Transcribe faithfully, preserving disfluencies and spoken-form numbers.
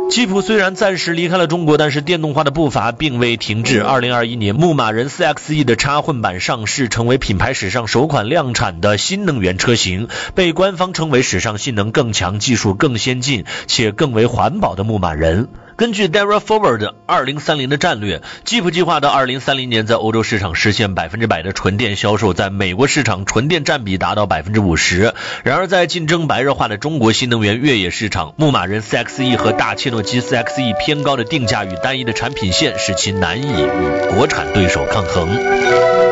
吉普虽然暂时离开了中国，但是电动化的步伐并未停滞。二零二一年，牧马人 四 X E 的插混版上市，成为品牌史上首款量产的新能源车型，被官方称为史上性能更强、技术更先进且更为环保的牧马人。根据 Dara Forward 二零三零的战略，吉普计划到二零三零年在欧洲市场实现百分之百的纯电销售，在美国市场纯电占比达到 百分之五十。然而在竞争白热化的中国新能源越野市场，牧马人 四 X E 和大切诺基 四 X E 偏高的定价与单一的产品线，使其难以与国产对手抗衡。